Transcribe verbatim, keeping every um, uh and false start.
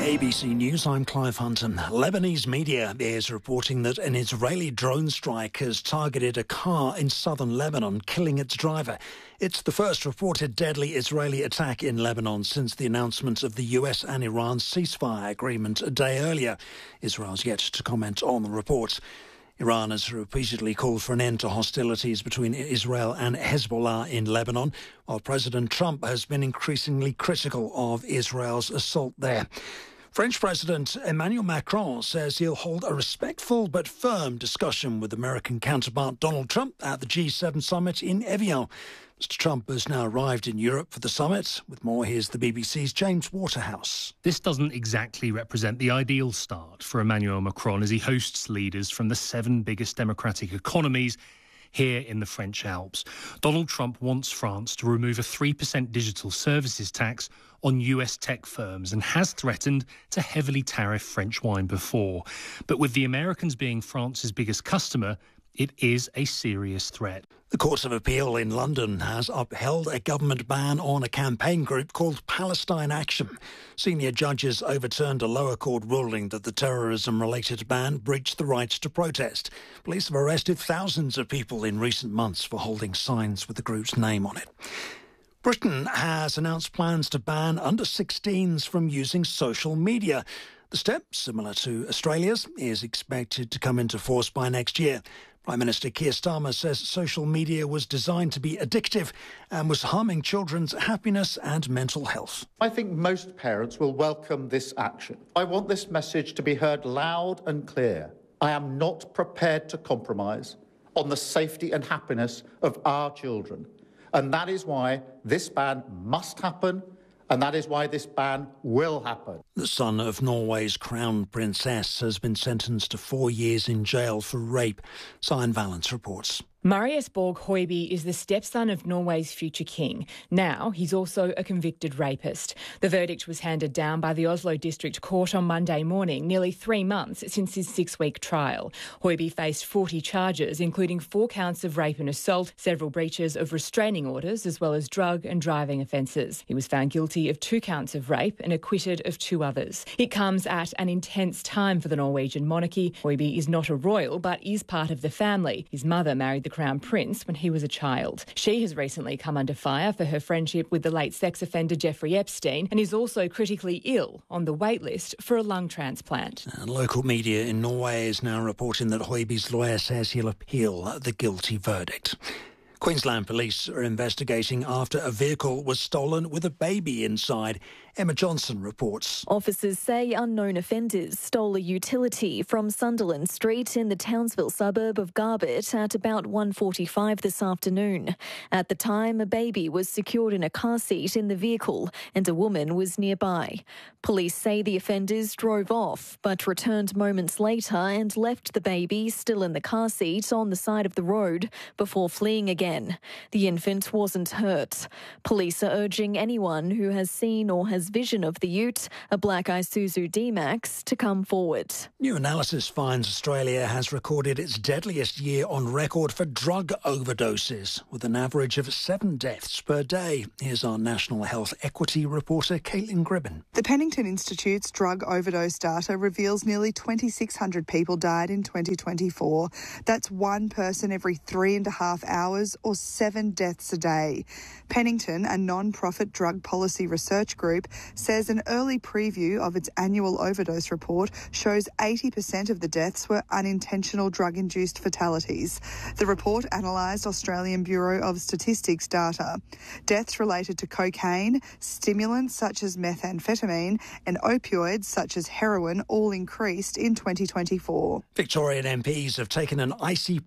A B C News, I'm Clive Hunton. Lebanese media is reporting that an Israeli drone strike has targeted a car in southern Lebanon, killing its driver. It's the first reported deadly Israeli attack in Lebanon since the announcement of the U S and Iran ceasefire agreement a day earlier. Israel's yet to comment on the reports. Iran has repeatedly called for an end to hostilities between Israel and Hezbollah in Lebanon, while President Trump has been increasingly critical of Israel's assault there. French President Emmanuel Macron says he'll hold a respectful but firm discussion with American counterpart Donald Trump at the G seven summit in Evian. Mister Trump has now arrived in Europe for the summit. With more, here's the B B C's James Waterhouse. This doesn't exactly represent the ideal start for Emmanuel Macron as he hosts leaders from the seven biggest democratic economies here in the French Alps. Donald Trump wants France to remove a three percent digital services tax on U S tech firms and has threatened to heavily tariff French wine before. But with the Americans being France's biggest customer, it is a serious threat. The Court of Appeal in London has upheld a government ban on a campaign group called Palestine Action. Senior judges overturned a lower court ruling that the terrorism-related ban breached the right to protest. Police have arrested thousands of people in recent months for holding signs with the group's name on it. Britain has announced plans to ban under sixteens from using social media. The step, similar to Australia's, is expected to come into force by next year. Prime Minister Keir Starmer says social media was designed to be addictive and was harming children's happiness and mental health. I think most parents will welcome this action. I want this message to be heard loud and clear. I am not prepared to compromise on the safety and happiness of our children. And that is why this ban must happen, and that is why this ban will happen. The son of Norway's crown princess has been sentenced to four years in jail for rape. Sian Valance reports. Marius Borg Høiby is the stepson of Norway's future king. Now he's also a convicted rapist. The verdict was handed down by the Oslo District Court on Monday morning, nearly three months since his six-week trial. Høiby faced forty charges, including four counts of rape and assault, several breaches of restraining orders, as well as drug and driving offences. He was found guilty of two counts of rape and acquitted of two others. It comes at an intense time for the Norwegian monarchy. Høiby is not a royal, but is part of the family. His mother married the Crown Prince when he was a child. She has recently come under fire for her friendship with the late sex offender Jeffrey Epstein and is also critically ill on the wait list for a lung transplant. And local media in Norway is now reporting that Høiby's lawyer says he'll appeal the guilty verdict. Queensland police are investigating after a vehicle was stolen with a baby inside. Emma Johnson reports. Officers say unknown offenders stole a utility from Sunderland Street in the Townsville suburb of Garbutt at about one forty-five this afternoon. At the time, a baby was secured in a car seat in the vehicle and a woman was nearby. Police say the offenders drove off but returned moments later and left the baby still in the car seat on the side of the road before fleeing again. The infant wasn't hurt. Police are urging anyone who has seen or has vision of the ute, a black Isuzu D-Max, to come forward. New analysis finds Australia has recorded its deadliest year on record for drug overdoses, with an average of seven deaths per day. Here's our National Health Equity reporter, Caitlin Gribben. The Pennington Institute's drug overdose data reveals nearly twenty-six hundred people died in twenty twenty-four. That's one person every three and a half hours, or seven deaths a day. Pennington, a non-profit drug policy research group, says an early preview of its annual overdose report shows eighty percent of the deaths were unintentional drug-induced fatalities. The report analysed Australian Bureau of Statistics data. Deaths related to cocaine, stimulants such as methamphetamine and opioids such as heroin all increased in twenty twenty-four. Victorian M Ps have taken an icy